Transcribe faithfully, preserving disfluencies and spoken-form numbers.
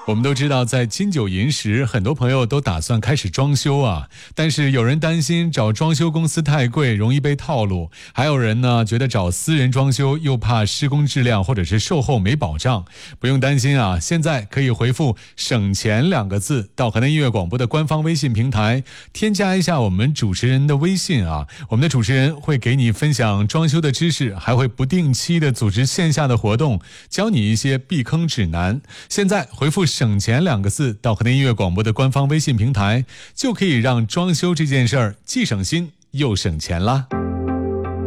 我们都知道，在金九银十，很多朋友都打算开始装修啊，但是有人担心找装修公司太贵，容易被套路；还有人呢，觉得找私人装修又怕施工质量或者是售后没保障。不用担心啊，现在可以回复“省钱”两个字到河南音乐广播的官方微信平台，添加一下我们主持人的微信啊，我们的主持人会给你分享装修的知识，还会不定期的组织线下的活动，教你一些避坑指南。现在回复省钱两个字到河南音乐广播的官方微信平台，就可以让装修这件事儿既省心又省钱啦。